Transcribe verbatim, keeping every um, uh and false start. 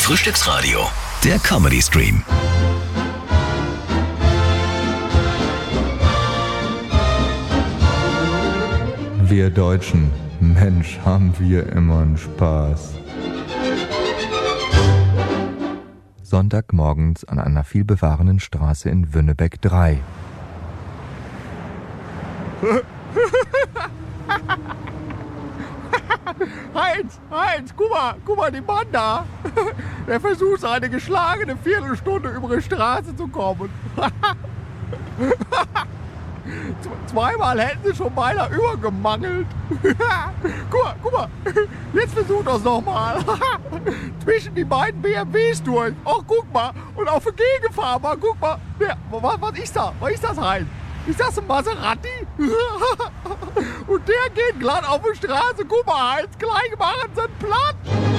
Frühstücksradio, der Comedy Stream. Wir Deutschen, Mensch, haben wir immer einen Spaß. Sonntagmorgens an einer vielbefahrenen Straße in Wünnebeck drei. Heinz, Heinz, guck mal, guck mal, die Mann da. Der versucht eine geschlagene Viertelstunde über die Straße zu kommen. Zweimal hätten sie schon beinahe übergemangelt. Guck mal, guck mal, jetzt versucht das nochmal. Zwischen die beiden B M Ws durch. Oh, guck mal, und auf der Gegenfahrbahn, guck mal. Ja, was, was ist da? Was ist das, Heinz? Ist das ein Maserati? Und der geht glatt auf die Straße. Guck mal, Heinz, gleich machen sie einen Platz.